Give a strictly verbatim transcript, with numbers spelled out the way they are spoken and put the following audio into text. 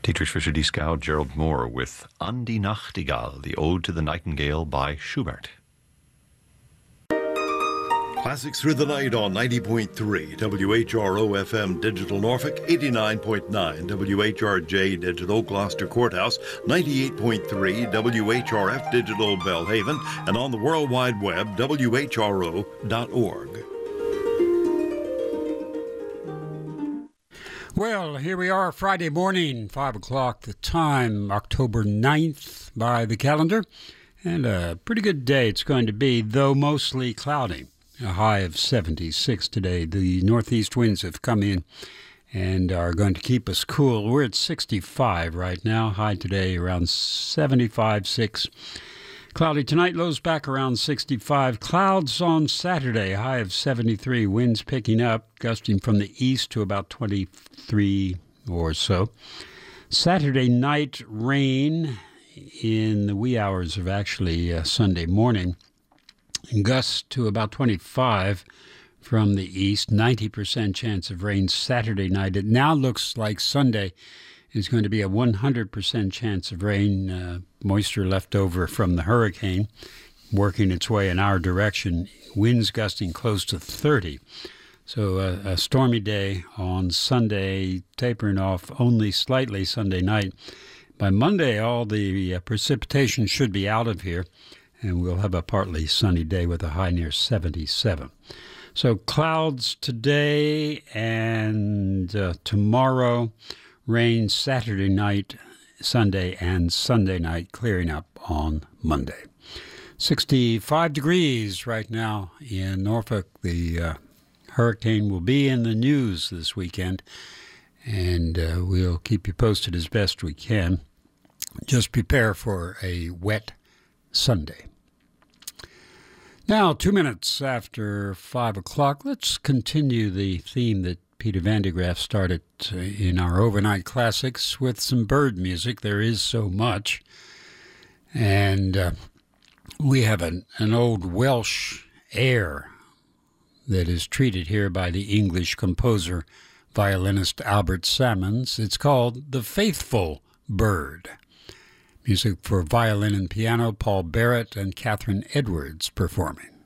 Dietrich Fischer-Dieskau, Gerald Moore with An die Nachtigall, the Ode to the Nightingale by Schubert. Classics through the night on ninety point three W H R O F M Digital Norfolk, eighty-nine point nine W H R J Digital Gloucester Courthouse, ninety-eight point three W H R F Digital Belhaven, and on the World Wide Web, W H R O dot org. Well, here we are, Friday morning, five o'clock the time, October ninth by the calendar, and a pretty good day it's going to be, though mostly cloudy. A high of seventy-six today. The northeast winds have come in and are going to keep us cool. We're at sixty-five right now. High today around seventy-five, six. Cloudy tonight, lows back around sixty-five. Clouds on Saturday, high of seventy-three. Winds picking up, gusting from the east to about twenty-three or so. Saturday night, rain in the wee hours of actually uh, Sunday morning. Gusts to about twenty-five from the east, ninety percent chance of rain Saturday night. It now looks like Sunday is going to be a one hundred percent chance of rain, uh, moisture left over from the hurricane working its way in our direction, winds gusting close to thirty. So uh, a stormy day on Sunday, tapering off only slightly Sunday night. By Monday, all the uh, precipitation should be out of here, and we'll have a partly sunny day with a high near seventy-seven. So clouds today and uh, tomorrow, rain Saturday night, Sunday, and Sunday night, clearing up on Monday. sixty-five degrees right now in Norfolk. The uh, hurricane will be in the news this weekend, and uh, we'll keep you posted as best we can. Just prepare for a wet Sunday. Now, two minutes after five o'clock, let's continue the theme that Peter Van de Graaff started in our overnight classics with some bird music. There is so much. And uh, we have an, an old Welsh air that is treated here by the English composer, violinist Albert Salmons. It's called The Faithful Bird. Music for violin and piano, Paul Barrett and Catherine Edwards performing.